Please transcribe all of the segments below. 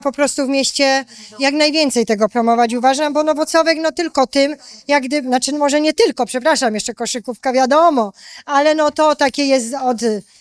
Po prostu w mieście jak najwięcej tego promować uważam, bo Nowocławek no tylko tym, jak gdyby, znaczy może nie tylko, przepraszam, jeszcze koszykówka wiadomo, ale no to takie jest od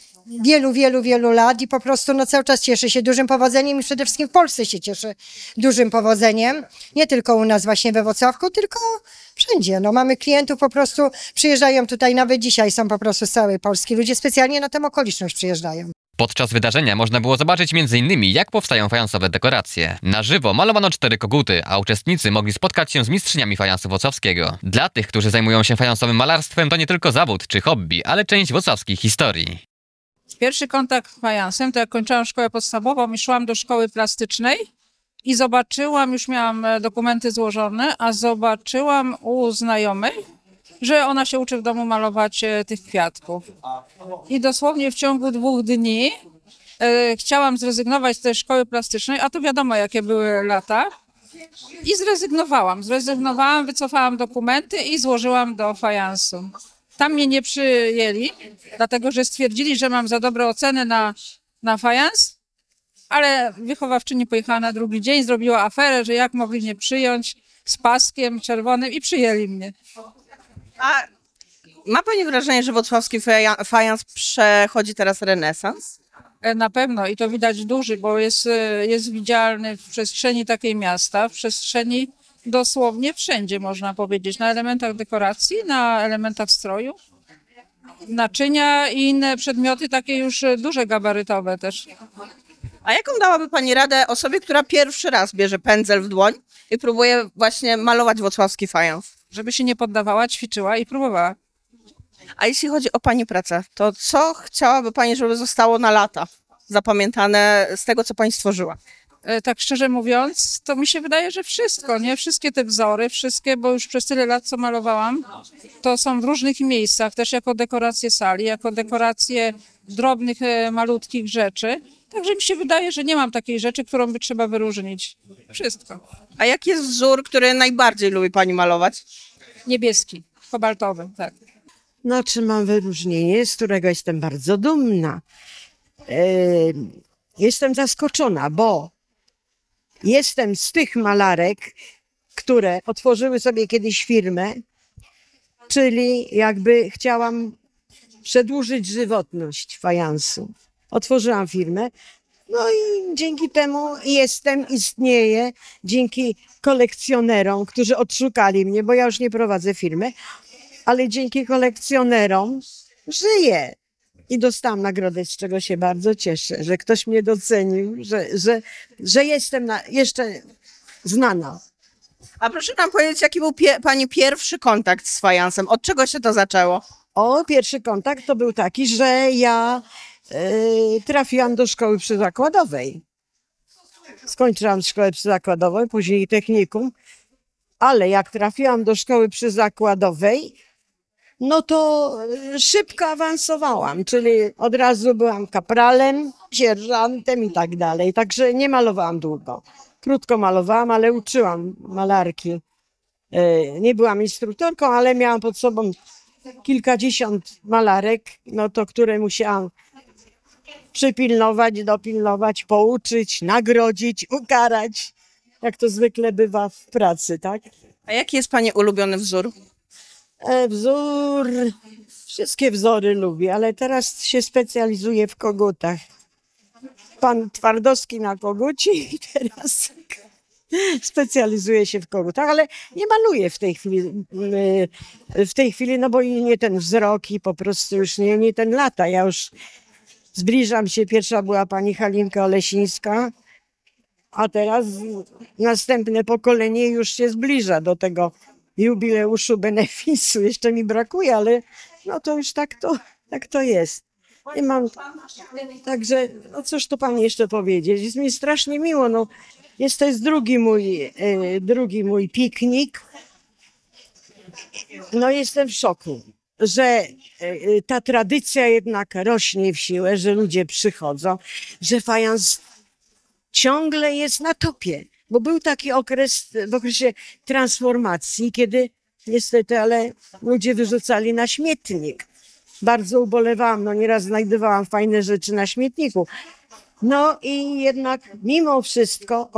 wielu lat i po prostu no cały czas cieszy się dużym powodzeniem i przede wszystkim w Polsce się cieszy dużym powodzeniem. Nie tylko u nas właśnie we Włocławku, tylko wszędzie. No mamy klientów po prostu, przyjeżdżają tutaj, nawet dzisiaj są po prostu z całej Polski. Ludzie specjalnie na tę okoliczność przyjeżdżają. Podczas wydarzenia można było zobaczyć m.in. jak powstają fajansowe dekoracje. Na żywo malowano 4 koguty, a uczestnicy mogli spotkać się z mistrzyniami fajansu włocławskiego. Dla tych, którzy zajmują się fajansowym malarstwem, to nie tylko zawód czy hobby, ale część włocławskiej historii. Pierwszy kontakt z fajansem, to jak kończyłam szkołę podstawową i szłam do szkoły plastycznej i zobaczyłam, już miałam dokumenty złożone, a zobaczyłam u znajomej, że ona się uczy w domu malować tych kwiatków. I dosłownie w ciągu 2 dni chciałam zrezygnować z tej szkoły plastycznej, a to wiadomo jakie były lata. I zrezygnowałam, wycofałam dokumenty i złożyłam do fajansu. Tam mnie nie przyjęli, dlatego że stwierdzili, że mam za dobre oceny na fajans, ale wychowawczyni pojechała na drugi dzień, zrobiła aferę, że jak mogli mnie przyjąć z paskiem czerwonym i przyjęli mnie. A ma pani wrażenie, że włocławski fajans przechodzi teraz renesans? Na pewno i to widać duży, bo jest widzialny w przestrzeni takiej miasta, w przestrzeni dosłownie wszędzie można powiedzieć, na elementach dekoracji, na elementach stroju, naczynia i inne przedmioty takie już duże gabarytowe też. A jaką dałaby pani radę osobie, która pierwszy raz bierze pędzel w dłoń i próbuje właśnie malować włocławski fajans? Żeby się nie poddawała, ćwiczyła i próbowała. A jeśli chodzi o pani pracę, to co chciałaby pani, żeby zostało na lata zapamiętane z tego, co pani stworzyła? Tak szczerze mówiąc, to mi się wydaje, że wszystko, nie? Wszystkie te wzory, bo już przez tyle lat, co malowałam, to są w różnych miejscach, też jako dekoracje sali, jako dekoracje drobnych, malutkich rzeczy. Także mi się wydaje, że nie mam takiej rzeczy, którą by trzeba wyróżnić. Wszystko. A jaki jest wzór, który najbardziej lubi pani malować? Niebieski, kobaltowy, tak. No, czy mam wyróżnienie, z którego jestem bardzo dumna. Jestem zaskoczona, bo jestem z tych malarek, które otworzyły sobie kiedyś firmę, czyli jakby chciałam przedłużyć żywotność fajansu. Otworzyłam firmę, no i dzięki temu istnieję, dzięki kolekcjonerom, którzy odszukali mnie, bo ja już nie prowadzę firmy, ale dzięki kolekcjonerom żyję. I dostałam nagrodę, z czego się bardzo cieszę, że ktoś mnie docenił, że jestem jeszcze znana. A proszę nam powiedzieć, jaki był pani pierwszy kontakt z fajansem? Od czego się to zaczęło? Pierwszy kontakt to był taki, że ja trafiłam do szkoły przyzakładowej. Skończyłam szkołę przyzakładową, później technikum, ale jak trafiłam do szkoły przyzakładowej, no to szybko awansowałam, czyli od razu byłam kapralem, sierżantem i tak dalej. Także nie malowałam długo. Krótko malowałam, ale uczyłam malarki. Nie byłam instruktorką, ale miałam pod sobą kilkadziesiąt malarek, no to które musiałam przypilnować, dopilnować, pouczyć, nagrodzić, ukarać, jak to zwykle bywa w pracy, tak? A jaki jest pani ulubiony wzór? Wszystkie wzory lubię, ale teraz się specjalizuję w kogutach. Pan Twardowski na koguci i teraz specjalizuję się w kogutach, ale nie maluję w tej chwili, no bo i nie ten wzrok i po prostu już nie ten lata. Ja już zbliżam się, pierwsza była pani Halinka Olesińska, a teraz następne pokolenie już się zbliża do tego jubileuszu benefisu. Jeszcze mi brakuje, ale no to już tak to jest. Nie mam, także, no cóż tu pani jeszcze powiedzieć, jest mi strasznie miło, no to jest drugi mój piknik. No jestem w szoku, że ta tradycja jednak rośnie w siłę, że ludzie przychodzą, że fajans ciągle jest na topie, bo był taki okres, w okresie transformacji, kiedy niestety, ale ludzie wyrzucali na śmietnik. Bardzo ubolewałam, no nieraz znajdowałam fajne rzeczy na śmietniku, No i jednak mimo wszystko